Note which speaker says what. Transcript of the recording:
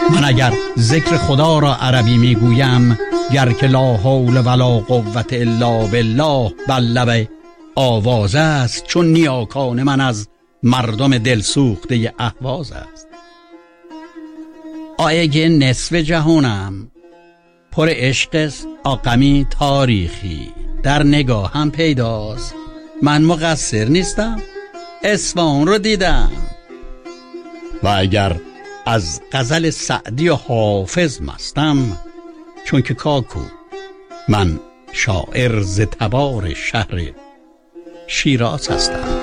Speaker 1: من اگر ذکر خدا را عربی میگویم، گر که لا حول ولا قوت الا بالله بر لب آواز است، چون نیاکان من از مردم دلسوخته اهواز است. آیگ نصف جهانم پر عشق است، آقمی تاریخی در نگاهم پیداست. من مقصر نیستم، اصفهان رو دیدم. و اگر از غزل سعدی و حافظ مستم، چون که کاکو من شاعر ز تبار شهر شیراز هستم.